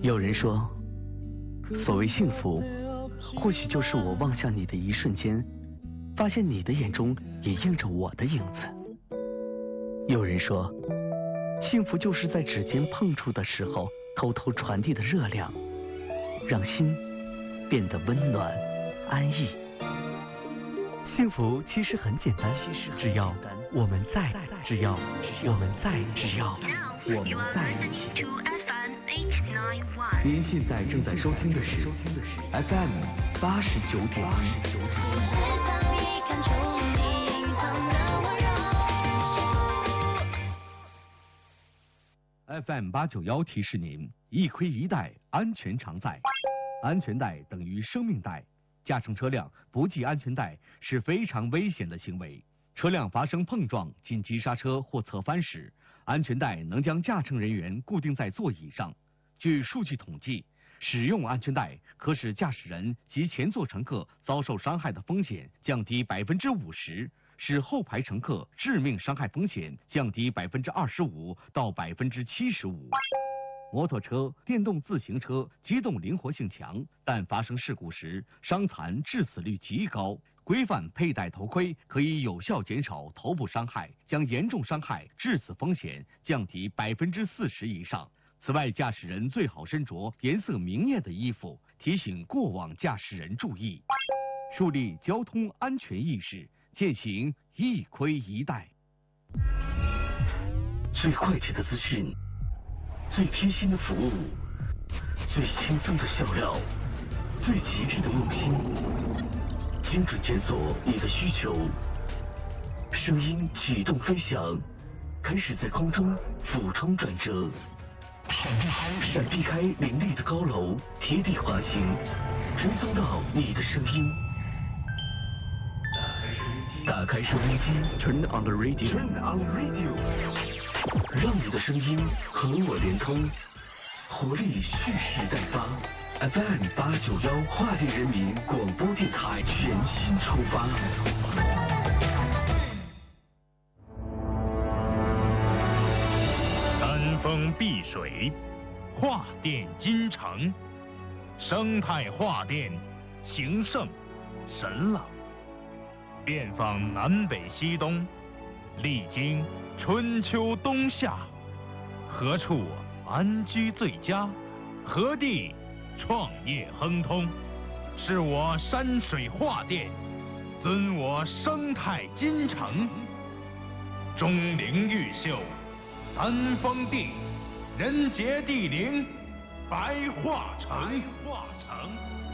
有人说，所谓幸福，或许就是我望向你的一瞬间，发现你的眼中也映着我的影子。有人说，幸福就是在指尖碰触的时候，偷偷传递的热量，让心变得温暖安逸。幸福其实很简单，只要我们在，只要我们在一起。您现在正在收听的是 FM 89.1。 FM 891提示您：一盔一带，安全常在。安全带等于生命带。驾乘车辆不系安全带是非常危险的行为。车辆发生碰撞、紧急刹车或侧翻时，安全带能将驾乘人员固定在座椅上。据数据统计，使用安全带可使驾驶人及前座乘客遭受伤害的风险降低50%，使后排乘客致命伤害风险降低25%到75%。摩托车、电动自行车机动灵活性强，但发生事故时伤残致死率极高。规范佩戴头盔可以有效减少头部伤害，将严重伤害致死风险降低40%以上。此外，驾驶人最好身着颜色明艳的衣服，提醒过往驾驶人注意，树立交通安全意识，践行一盔一带。 最快捷的资讯，最贴心的服务，最轻松的笑料，最极致的用心，精准检索你的需求。声音启动飞翔，开始在空中俯冲转折，闪避开林立的高楼，贴地滑行，追踪到你的声音。打开收音机 ，Turn on the radio， 让你的声音和我连通，活力蓄势待发。FM 891桦甸人民广播电台全新出发。 山峰碧水，桦甸金城，生态桦甸，形胜神朗。遍访南北西东，历经春秋冬夏，何处安居最佳？何地创业亨通？是我山水桦甸，尊我生态金城。钟灵毓秀，三峰地，人杰地灵，白桦城。